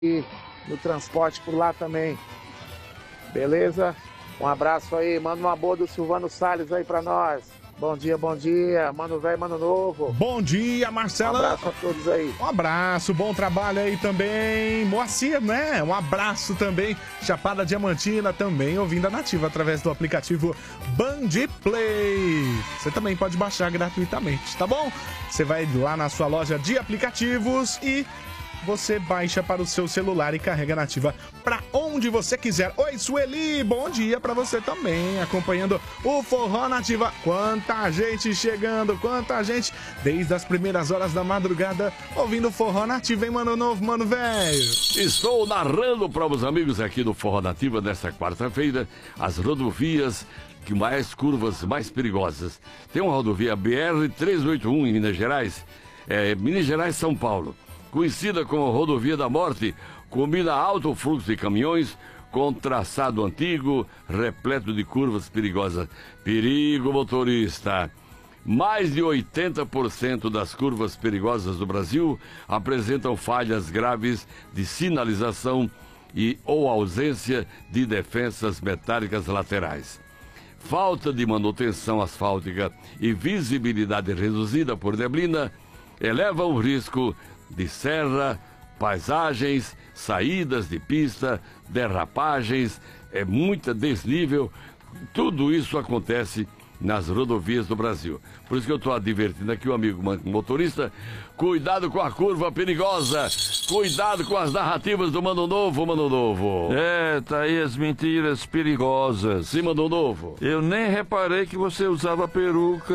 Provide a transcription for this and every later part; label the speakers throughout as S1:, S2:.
S1: e no transporte por lá também. Beleza? Um abraço aí, manda uma boa do Silvano Salles aí pra nós. Bom dia, mano velho, mano novo.
S2: Bom dia, Marcelo.
S1: Um abraço a todos aí.
S2: Um abraço, bom trabalho aí também. Moacir, né? Um abraço também. Chapada Diamantina também, ouvindo a Nativa através do aplicativo Band Play. Você também pode baixar gratuitamente, tá bom? Você vai lá na sua loja de aplicativos e você baixa para o seu celular e carrega a Nativa para onde você quiser. Oi, Sueli, bom dia para você também, acompanhando o Forró Nativa. Quanta gente chegando, quanta gente desde as primeiras horas da madrugada ouvindo o Forró Nativa, hein, mano novo, mano velho?
S3: Estou narrando para os amigos aqui do Forró Nativa nesta quarta-feira as rodovias que mais curvas, mais perigosas. Tem uma rodovia BR-381 em Minas Gerais, Minas Gerais, São Paulo. Conhecida como Rodovia da Morte, combina alto fluxo de caminhões com traçado antigo, repleto de curvas perigosas. Perigo, motorista! Mais de 80% das curvas perigosas do Brasil apresentam falhas graves de sinalização ou ausência de defensas metálicas laterais. Falta de manutenção asfáltica e visibilidade reduzida por neblina eleva o risco de serra, paisagens, saídas de pista, derrapagens, muita desnível. Tudo isso acontece nas rodovias do Brasil. Por isso que eu estou advertindo aqui o amigo motorista, cuidado com a curva perigosa, cuidado com as narrativas do Mano Novo, Mano Novo.
S4: Tá aí as mentiras perigosas.
S3: Sim, Mano Novo.
S4: Eu nem reparei que você usava peruca.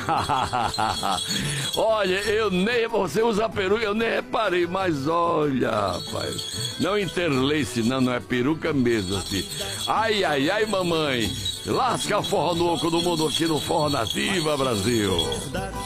S3: Olha, você usa peruca, eu nem reparei, mas olha, rapaz, não interlace não é peruca mesmo, assim. Ai, ai, ai, mamãe, lasca o forró louco do mundo aqui no Forró Nativa, Brasil.